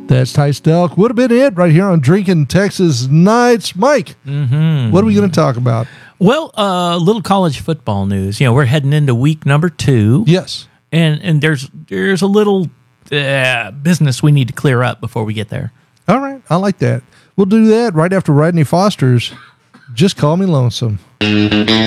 That's Ty Stelk. Would have been it right here on Drinking Texas Nights. Mike, what are we going to talk about? Well, little college football news. We're heading into week number 2. Yes. And there's a little business we need to clear up before we get there. All right. I like that. We'll do that right after Rodney Foster's Just Call Me Lonesome.